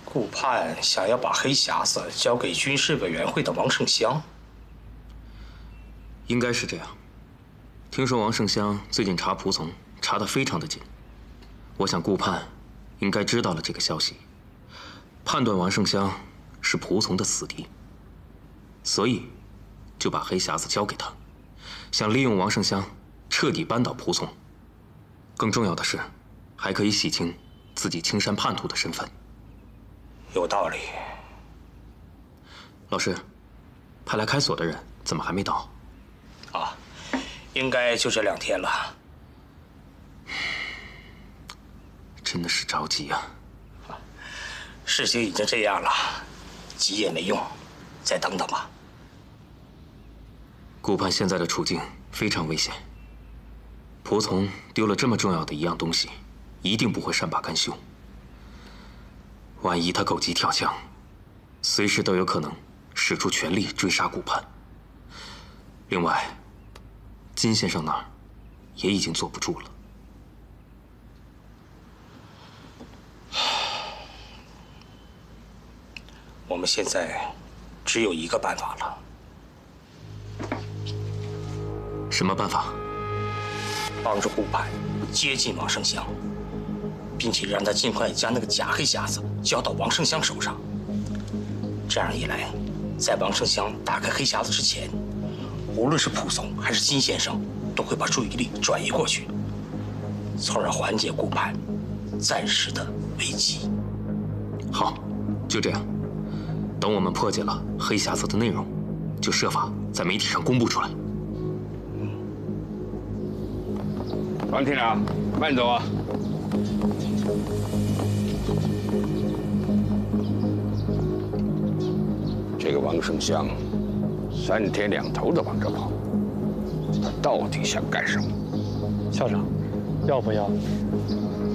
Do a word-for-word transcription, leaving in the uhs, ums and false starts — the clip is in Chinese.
顾盼想要把黑匣子交给军事委员会的王胜香。 应该是这样。听说王胜香最近查仆从查得非常的紧，我想顾盼应该知道了这个消息，判断王胜香是仆从的死敌，所以就把黑匣子交给他，想利用王胜香彻底扳倒仆从。更重要的是，还可以洗清自己青山叛徒的身份。 有道理。 老师，派来开锁的人怎么还没到？ 啊，应该就这两天了。 真的是着急呀！ 事情已经这样了，急也没用，再等等吧。 顾盼现在的处境非常危险，仆从丢了这么重要的一样东西，一定不会善罢甘休。万一他狗急跳墙，随时都有可能使出全力追杀顾盼。另外，金先生那儿也已经坐不住了。 我们现在只有一个办法了。 什么办法？ 帮助顾盼接近王胜香，并且让他尽快将那个假黑匣子交到王胜香手上。这样一来，在王胜香打开黑匣子之前，无论是仆从还是金先生，都会把注意力转移过去，从而缓解顾盼暂时的危机。 好，就这样。等我们破解了黑匣子的内容，就设法在媒体上公布出来。 王厅长，慢走啊！这个王胜香，三天两头的往这跑，他到底想干什么？ 校长，要不要